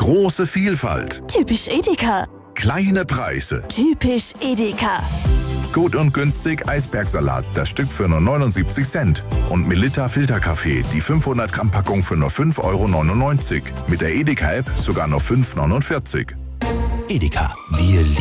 Große Vielfalt. Typisch Edeka. Kleine Preise. Typisch Edeka. Gut und günstig Eisbergsalat, das Stück für nur 79 Cent. Und Melitta Filterkaffee, die 500 Gramm Packung für nur 5,99 €. Mit der Edeka-App sogar nur 5,49 €. Edeka, wir lieben